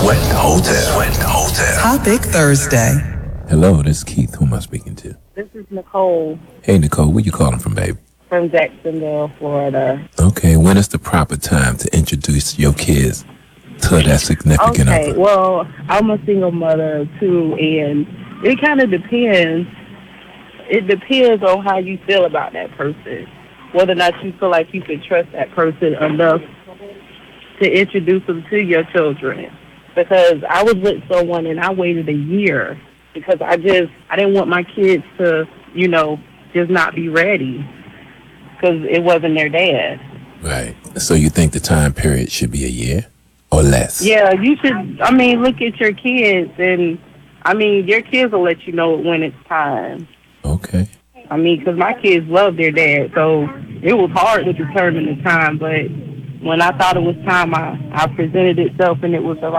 Sweat Hotel. Sweat Hotel. Topic Thursday. Hello, this is Keith. Who am I speaking to? This is Nicole Hey, Nicole, where you calling from, baby? from Jacksonville, Florida. Okay, when is the proper time to introduce your kids to that significant Okay, other? well, I'm a single mother too, and it kind of depends. It depends on how you feel about that person, whether or not you feel like you can trust that person enough to introduce them to your children. Because I was with someone and I waited a year because I didn't want my kids to, just not be ready because it wasn't their dad. Right. So you think the time period should be a year or less? Yeah, you should, look at your kids and, your kids will let you know when it's time. Okay. Because my kids love their dad, so it was hard to determine the time, but when I thought it was time, I presented itself and it was the